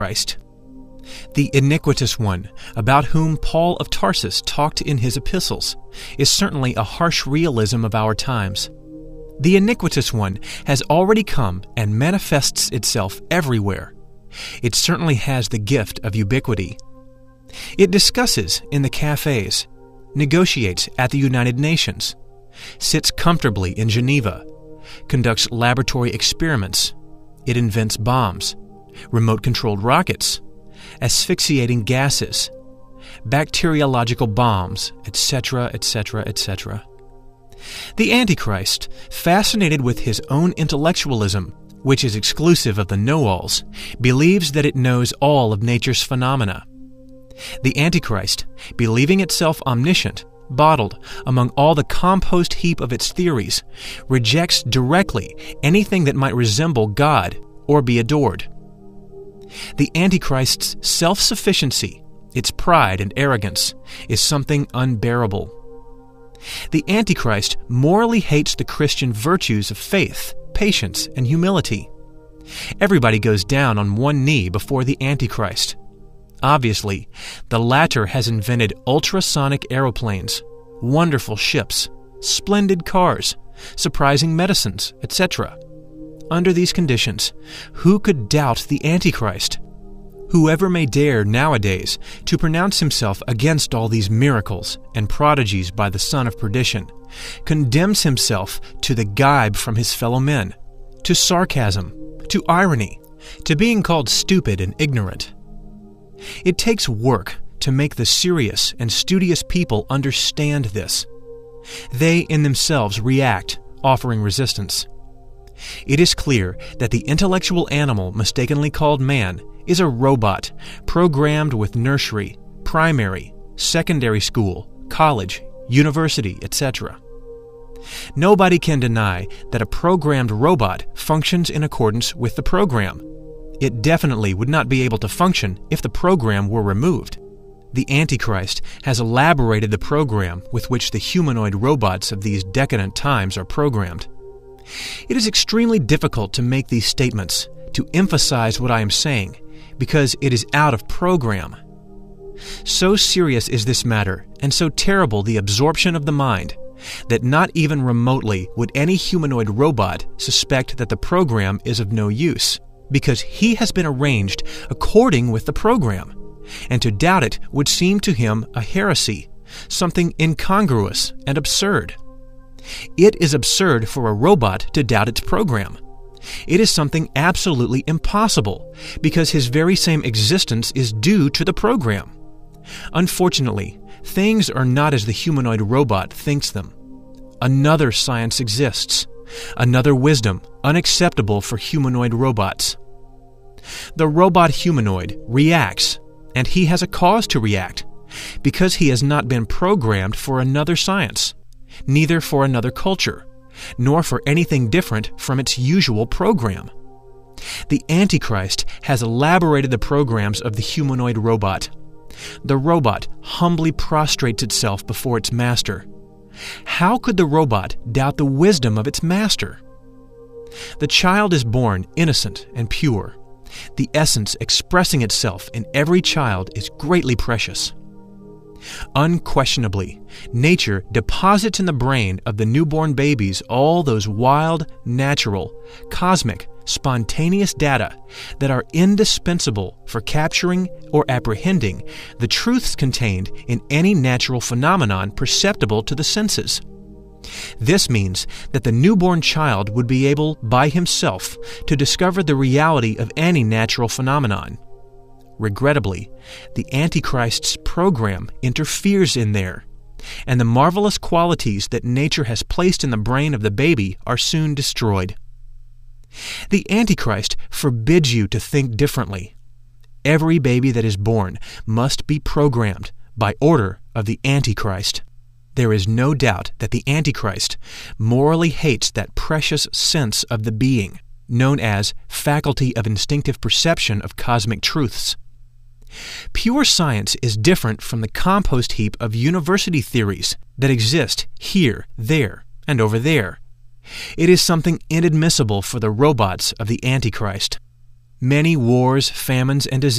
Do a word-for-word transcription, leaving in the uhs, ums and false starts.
Antichrist. The iniquitous one, about whom Paul of Tarsus talked in his epistles, is certainly a harsh realism of our times. The iniquitous one has already come and manifests itself everywhere. It certainly has the gift of ubiquity. It discusses in the cafes, negotiates at the United Nations, sits comfortably in Geneva, conducts laboratory experiments. It invents bombs, remote-controlled rockets, asphyxiating gases, bacteriological bombs, et cetera, et cetera, et cetera. The Antichrist, fascinated with his own intellectualism, which is exclusive of the know-alls, believes that it knows all of nature's phenomena. The Antichrist, believing itself omniscient, bottled among all the compost heap of its theories, rejects directly anything that might resemble God or be adored. The Antichrist's self-sufficiency, its pride and arrogance, is something unbearable. The Antichrist morally hates the Christian virtues of faith, patience, and humility. Everybody goes down on one knee before the Antichrist. Obviously, the latter has invented ultrasonic aeroplanes, wonderful ships, splendid cars, surprising medicines, et cetera. Under these conditions, who could doubt the Antichrist? Whoever may dare nowadays to pronounce himself against all these miracles and prodigies by the son of perdition condemns himself to the gibe from his fellow men, to sarcasm, to irony, to being called stupid and ignorant. It takes work to make the serious and studious people understand this. They in themselves react, offering resistance. It is clear that the intellectual animal mistakenly called man is a robot programmed with nursery, primary, secondary school, college, university, et cetera. Nobody can deny that a programmed robot functions in accordance with the program. It definitely would not be able to function if the program were removed. The Antichrist has elaborated the program with which the humanoid robots of these decadent times are programmed. It is extremely difficult to make these statements, to emphasize what I am saying, because it is out of program. So serious is this matter, and so terrible the absorption of the mind, that not even remotely would any humanoid robot suspect that the program is of no use, because he has been arranged according with the program, and to doubt it would seem to him a heresy, something incongruous and absurd. It is absurd for a robot to doubt its program. It is something absolutely impossible, because his very same existence is due to the program. Unfortunately, things are not as the humanoid robot thinks them. Another science exists, another wisdom unacceptable for humanoid robots. The robot humanoid reacts, and he has a cause to react, because he has not been programmed for another science, neither for another culture, nor for anything different from its usual program. The Antichrist has elaborated the programs of the humanoid robot. The robot humbly prostrates itself before its master. How could the robot doubt the wisdom of its master? The child is born innocent and pure. The essence expressing itself in every child is greatly precious. Unquestionably, nature deposits in the brain of the newborn babies all those wild, natural, cosmic, spontaneous data that are indispensable for capturing or apprehending the truths contained in any natural phenomenon perceptible to the senses. This means that the newborn child would be able by himself to discover the reality of any natural phenomenon. Regrettably, the Antichrist's program interferes in there, and the marvelous qualities that nature has placed in the brain of the baby are soon destroyed. The Antichrist forbids you to think differently. Every baby that is born must be programmed by order of the Antichrist. There is no doubt that the Antichrist morally hates that precious sense of the being, known as faculty of instinctive perception of cosmic truths. Pure science is different from the compost heap of university theories that exist here, there, and over there. It is something inadmissible for the robots of the Antichrist. Many wars, famines, and diseases